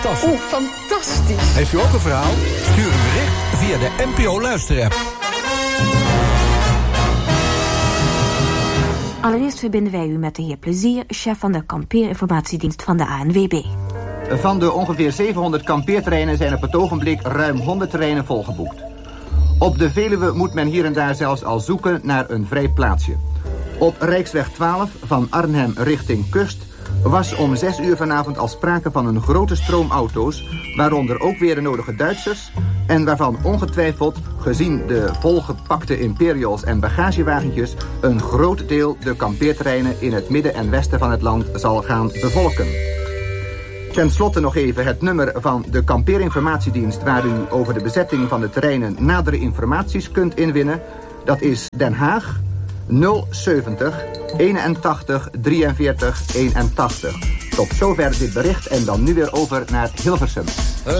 Fantastisch. Oeh, fantastisch. Heeft u ook een verhaal? Stuur een bericht via de NPO Luisterapp. Allereerst verbinden wij u met de heer Plezier, chef van de kampeerinformatiedienst van de ANWB. Van de ongeveer 700 kampeerterreinen zijn op het ogenblik ruim 100 terreinen volgeboekt. Op de Veluwe moet men hier en daar zelfs al zoeken naar een vrij plaatsje. Op Rijksweg 12 van Arnhem richting Kust was om 6 uur vanavond al sprake van een grote stroom auto's, waaronder ook weer de nodige Duitsers, en waarvan ongetwijfeld, gezien de volgepakte Imperials en bagagewagentjes, een groot deel de kampeerterreinen in het midden en westen van het land zal gaan bevolken. Ten slotte nog even het nummer van de kampeerinformatiedienst waar u over de bezetting van de terreinen nadere informaties kunt inwinnen. Dat is Den Haag 070 81 43 81. Tot zover dit bericht en dan nu weer over naar Hilversum.